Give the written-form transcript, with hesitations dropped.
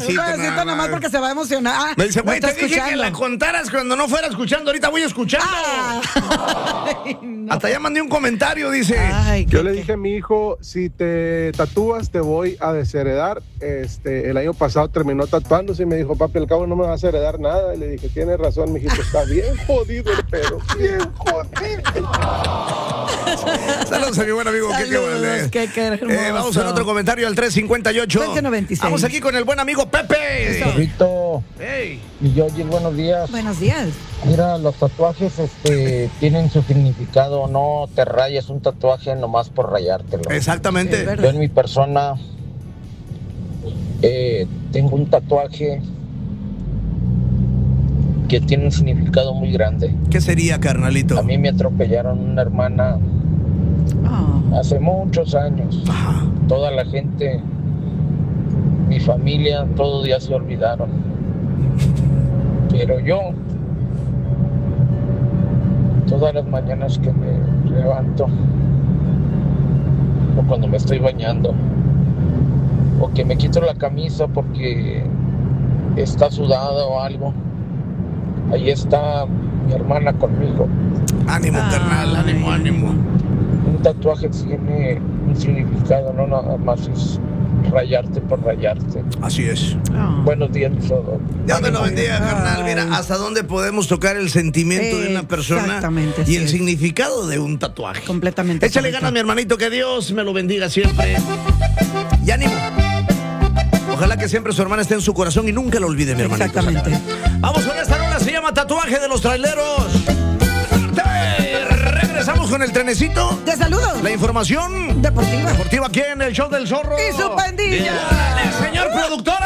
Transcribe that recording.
Un corazoncito nomás porque se va a emocionar. Me dice, güey, no te está dije que escuchando. la contaras cuando no fuera escuchando. Ahorita voy escuchando. Ay, no. Hasta ya mandé un comentario, dice. Ay, Yo le dije a mi hijo, si te tatúas te voy a desheredar. El año pasado terminó tatuándose y me dijo, papi, al cabo no me vas a heredar nada. Y le dije, tienes razón, mijito, está bien jodido el pedo, bien jodido. Saludos a mi buen amigo Keke Valdés. Keke, hermoso. Vamos al otro comentario, al 358. 2096. Vamos aquí con el buen amigo Pepe. Rito, Hey. y Yoyi, buenos días. Buenos días. Mira, los tatuajes tienen su significado. No te rayes un tatuaje nomás por rayártelo. Es Exactamente. verdad. Yo en mi persona tengo un tatuaje que tiene un significado muy grande. ¿Qué sería, carnalito? A mí me atropellaron una hermana Oh. hace muchos años. Ajá. Toda la gente, mi familia, todos ya se olvidaron. Pero yo, todas las mañanas que me levanto, o cuando me estoy bañando, o que me quito la camisa porque está sudada o algo, ahí está mi hermana conmigo. Ánimo, carnal, ánimo, ánimo. Un tatuaje tiene un significado, no nada más es rayarte por rayarte. Así es. Oh. Buenos días, todo. Dios me lo bendiga, carnal. Mira, Ay. hasta dónde podemos tocar el sentimiento de una persona Exactamente, y así el es. significado de un tatuaje. Completamente Échale correcto. ganas, mi hermanito, que Dios me lo bendiga siempre. Y ánimo. Ojalá que siempre su hermana esté en su corazón y nunca lo olvide, mi hermanito. Exactamente. Vamos con esta rola, se llama Tatuaje de los Traileros. Regresamos con el trenecito. De saludos. La información Deportiva. deportiva aquí en el show del zorro. Y su pandilla. Órale, señor productor.